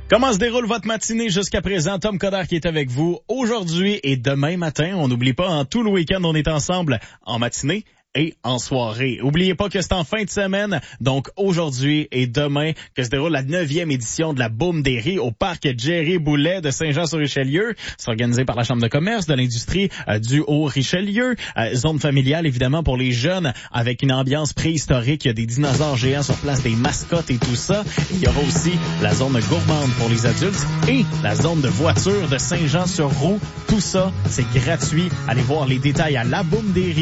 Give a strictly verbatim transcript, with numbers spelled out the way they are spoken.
Comment se déroule votre matinée jusqu'à présent? Tom Coderre qui est avec vous aujourd'hui et demain matin. On n'oublie pas, en tout le week-end, on est ensemble en matinée et en soirée. Oubliez pas que c'est en fin de semaine, donc aujourd'hui et demain, que se déroule la neuvième édition de la Boum des Ries au parc Jerry Boulet de Saint-Jean-sur-Richelieu. C'est organisé par la Chambre de commerce de l'industrie euh, du Haut-Richelieu. Euh, zone familiale, évidemment, pour les jeunes, avec une ambiance préhistorique. Il y a des dinosaures géants sur place, des mascottes et tout ça. Il y aura aussi la zone gourmande pour les adultes et la zone de voitures de Saint-Jean-sur-Roue. Tout ça, c'est gratuit. Allez voir les détails à la Boum des Ries.